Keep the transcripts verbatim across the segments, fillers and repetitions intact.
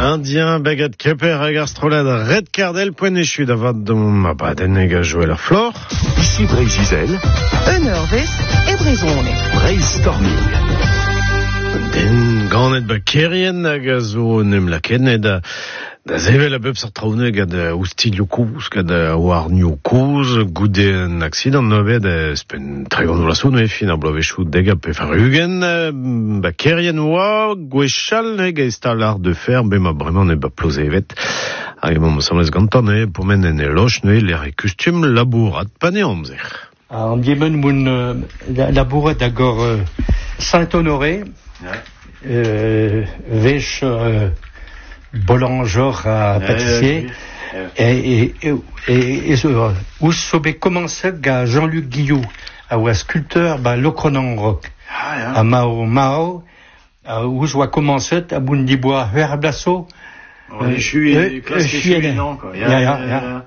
Indien, baguette, keper, agastrolade, red cardel, point échu d'avad de ma baden à jouer la flore. Ici Breiz Izel. Unervis et Brizone. Breiz Storming. Den ganet ba kerien hag a zo nem lakennet da da zevel a bep sartraoune gad oustilio kouz, gad war nio kouz, goude an accident novet da spen tregon la son fin a blavechou deg a pe farugen ba kerien oa gwechal neg a estal ar de fer be ma bremañ ne ba ploze evet hag emañ ma samlez gantan e pou men en e loch ne l'er e kustum labourat pane amzer. An diemen moun labourat agor euh, Saint-Honoré, euh, vech euh, boulangeur à pâtissier, et et et et où sobe commencé à Jean-Luc Guillou, à un sculpteur bah Locronan Rock, à Mao Mao, où je vois commencer à Bundibois vers Blasso. Je suis classe féminin quoi. Ya ya ya.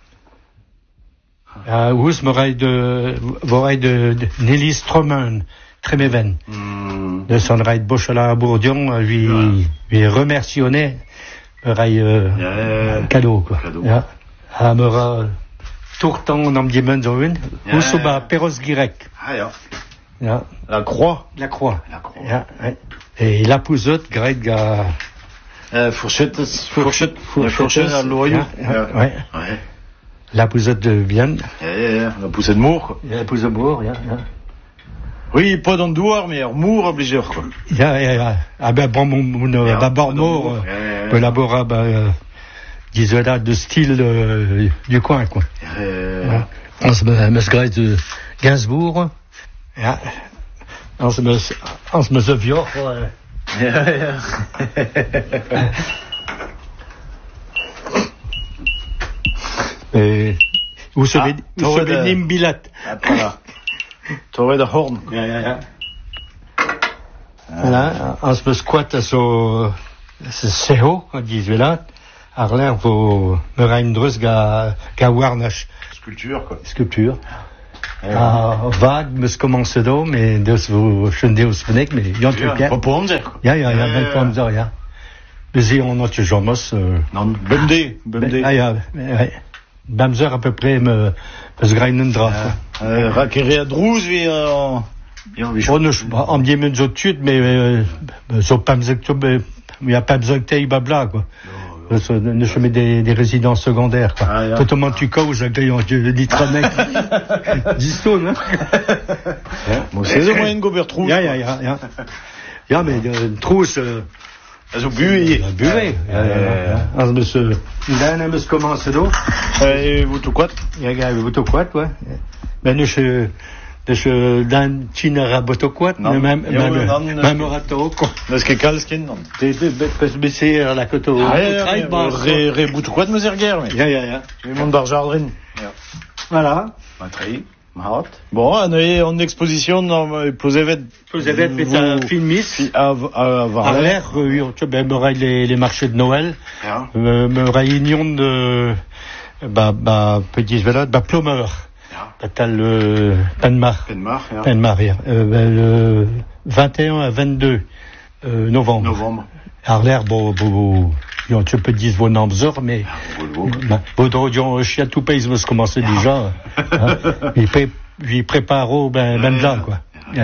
Ah, où je me de vorais de Nelly Stroman. Très méven. Mm. De son raid Bochala à Bourdion, lui, ouais. lui remercionner, raid, euh, yeah. cadeau, quoi. Cadeau. Yeah. À Mera, Tourtan, nam diemen zoen, ou soba Perros Guirec. Ah, ja. Yeah. La croix. La croix. La croix. Yeah, ouais. Et la pouzotte, Greg, à. Euh, fourchette, fourchette, fourchette, fourchette à l'oreillou. Yeah. Ouais. Ouais. La pouzotte de Vienne. Yeah, yeah, yeah. La poussette de Mour, quoi. La pouzotte de Mour, yeah, yeah. Oui, pas dans le douar, mais Mour obligé, quoi. Ja, ja, ja. Ah ben, bon, mon, mon, ja, d'abord Mour, euh, l'abora, bah, euh, disons là, de style, euh, du coin, quoi. Euh... On se me de Gainsbourg, ja. On se me, on se me se vior, ouais. Ja, ja. Et, vous savez, vous savez, Nimbilat. Voilà. Torre de Horn. Ja, ja, ja. Voilà, on se squatte à ce, ce seho, on dit, là, Arlin, pour me reindrus ga, ga warnash. Sculpture, quoi. Sculpture. Ah, vague, me se commence d'eau, mais de ce, je ne dis où ce venait, mais il y a un truc, ja. Pas pour Hamzer, quoi. Ja, ja, ja, ben pour Hamzer, ja. Mais si on a toujours mos, euh. Non, bemdé, bemdé. Ah, ja, ouais. Bamzer à peu près me, me se grainen drap. Euh, rakere a drouz, vi, euh, on ne, on dit même zo tut, mais, euh, zo pamzek, mais, il y a pamzek tei babla, quoi. Ne se met des, des résidences secondaires, quoi. Ah, tout au moins tu causes, j'ai le dit trois mecs. Diston, hein. Bon, c'est au moins une gober trousse. Ya, ya, ya, ya. Ya, mais, une trousse, euh, elles ont bué. Bué. Ah, monsieur, il a un monsieur commence d'eau. Et vous tout quoi? Il y a vous tout quoi, ouais. Mais nous, je, je, dans Tinara Botoquat, même, même, même rato, quoi. Est-ce que Kalskin, non? T'es, t'es, baisser à la côte au, ré, ré, Botoquat, me zerguer, mais. Ya, ya, ya. Le monde d'Arjardrin. Voilà. Matri. Mahat. Bon, on est en exposition dans Plozevet. Plozevet, mais un filmis. À Varler, tu ben, me les, les marchés de Noël. Ja. Me, me réunion de, bah, bah, petit velade, bah, Plumeur. Ja. Bah, t'as le, Penmar. Penmar, ja. Penmar, ja. Euh, bah, le vingt et un à vingt-deux, euh, novembre. Novembre. Arler, bon, bon, bon, tu peux dire vos noms, mais, vos droits, chien tout pays, me commencer déjà, il pré, il prépare, ben, ben, là, quoi.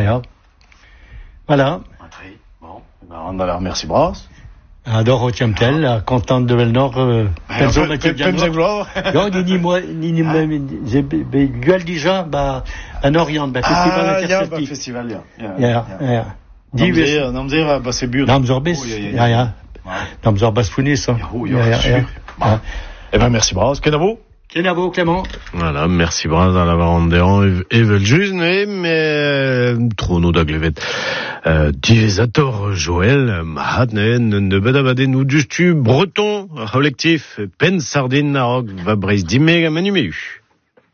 Voilà. Bon, on a l'air, merci, Brass. Alors, au Tiamtel, contente de Velnor, euh, Penzo, la Tiamtel. Non, ni, ni, moi, ni, ni, moi, j'ai, gueule déjà, bah, un Orient, bah, festival interceptif. Ah, festival, ja. Ja, ja. Namzer, namzer, bah, c'est but. Namzer bis, ja, ja. Namzer bas funis, hein. Ja, ja, sûr. Eh ben, merci, Bras. Kenavo? Kenavo, Clément. Voilà, merci, Bras, dans la Varandéan, Evel Juste, mais, trono d'aglevet. Divisator Joël, Mahatnen, ne badabade nous dustu breton, collectif, pen sardine, narok, va brise dimé, manuméu.